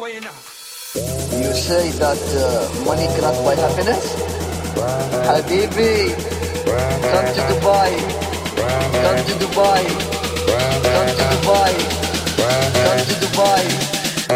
You say that money cannot buy happiness? Habibi, come to Dubai. Come to Dubai.